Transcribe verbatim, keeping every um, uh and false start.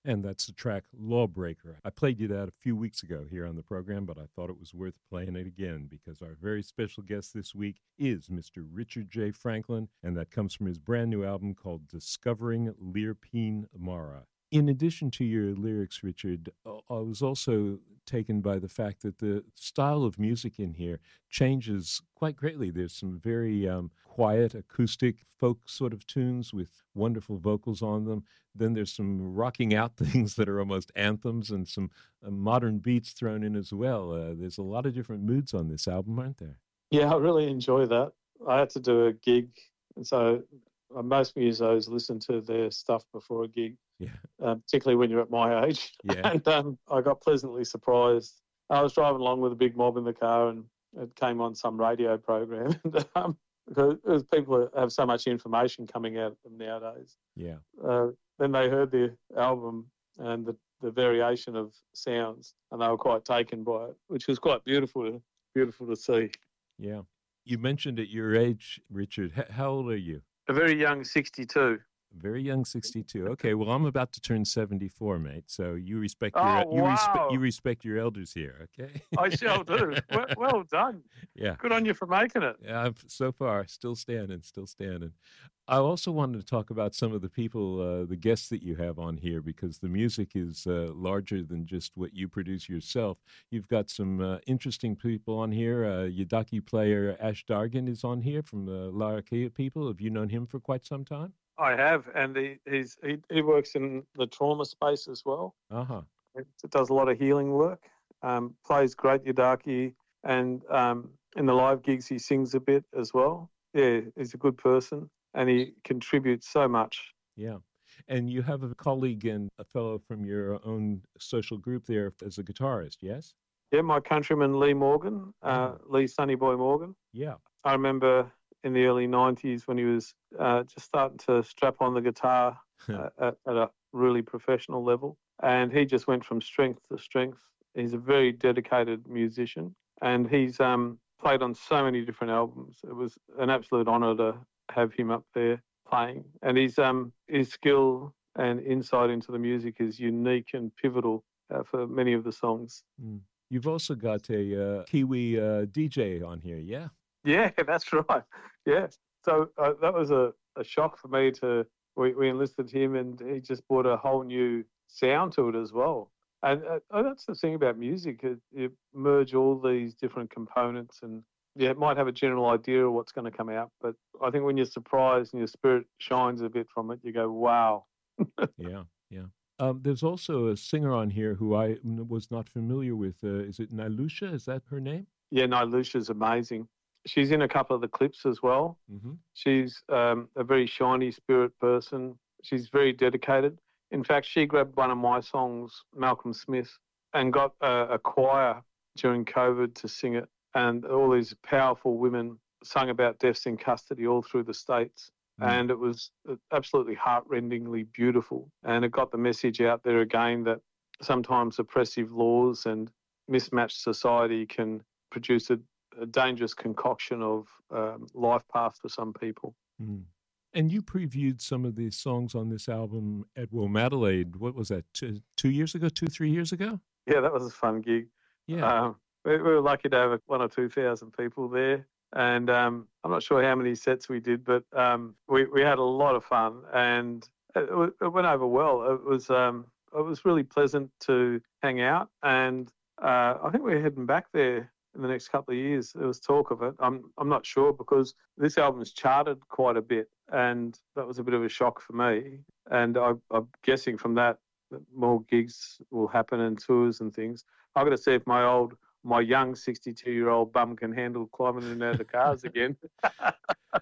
And that's the track Lawbreaker. I played you that a few weeks ago here on the program, but I thought it was worth playing it again because our very special guest this week is Mister Richard J. Franklin, and that comes from his brand new album called Discovering Lirpeen Mara. In addition to your lyrics, Richard, I was also taken by the fact that the style of music in here changes quite greatly. There's some very um, quiet, acoustic, folk sort of tunes with wonderful vocals on them. Then there's some rocking out things that are almost anthems and some uh, modern beats thrown in as well. Uh, there's a lot of different moods on this album, aren't there? Yeah, I really enjoy that. I had to do a gig, and so uh, most musos listen to their stuff before a gig. Yeah. Uh, particularly when you're at my age. Yeah. And um, I got pleasantly surprised. I was driving along with a big mob in the car, and it came on some radio program. And, um, because people have so much information coming out of them nowadays. Yeah. Uh, then they heard the album and the, the variation of sounds, and they were quite taken by it, which was quite beautiful, to, beautiful to see. Yeah. You mentioned at your age, Richard. H- how old are you? A very young sixty-two. Very young sixty-two. Okay, well, I'm about to turn seventy-four, mate. So you respect your oh, you wow. respect you respect your elders here, okay? I shall do. Well, well done. Yeah. Good on you for making it. Yeah, I'm, so far, still standing, still standing. I also wanted to talk about some of the people, uh, the guests that you have on here, because the music is uh, larger than just what you produce yourself. You've got some uh, interesting people on here. Uh, Yidaki player Ash Dargan is on here from the Larrakia people. Have you known him for quite some time? I have, and he he's, he he works in the trauma space as well. Uh-huh. It does a lot of healing work, um, plays great Yidaki, and um, in the live gigs he sings a bit as well. Yeah, he's a good person, and he contributes so much. Yeah. And you have a colleague and a fellow from your own social group there as a guitarist, yes? Yeah, my countryman Lee Morgan, uh, Oh. Lee Sonny Boy Morgan. Yeah. I remember in the early nineties when he was uh, just starting to strap on the guitar uh, at, at a really professional level. And he just went from strength to strength. He's a very dedicated musician, and he's um, played on so many different albums. It was an absolute honour to have him up there playing. And his, um, his skill and insight into the music is unique and pivotal uh, for many of the songs. Mm. You've also got a uh, Kiwi uh, D J on here, yeah? Yeah, that's right. Yeah. So uh, that was a, a shock for me to, we, we enlisted him, and he just brought a whole new sound to it as well. And uh, that's the thing about music. It, you merge all these different components, and yeah, it might have a general idea of what's going to come out. But I think when you're surprised and your spirit shines a bit from it, you go, wow. Yeah, yeah. Um, there's also a singer on here who I was not familiar with. Uh, is it Nilusha? Is that her name? Yeah, no, Lucia's amazing. She's in a couple of the clips as well. Mm-hmm. She's um, a very shiny spirit person. She's very dedicated. In fact, she grabbed one of my songs, Malcolm Smith, and got a, a choir during COVID to sing it. And all these powerful women sung about deaths in custody all through the States. Mm. And it was absolutely heart-rendingly beautiful. And it got the message out there again that sometimes oppressive laws and mismatched society can produce a a dangerous concoction of um, life path for some people. Mm. And you previewed some of these songs on this album at Womadelaide. What was that, two, two years ago, two, three years ago? Yeah, that was a fun gig. Yeah. Um, we, we were lucky to have one or two thousand people there. And um, I'm not sure how many sets we did, but um, we, we had a lot of fun, and it, it went over well. It was, um, it was really pleasant to hang out, and uh, I think we're heading back there in the next couple of years. There was talk of it. I'm I'm not sure, because this album's charted quite a bit, and that was a bit of a shock for me. And I, I'm guessing from that, that more gigs will happen and tours and things. I've got to see if my old, my young sixty-two-year-old bum can handle climbing in and out of the cars again.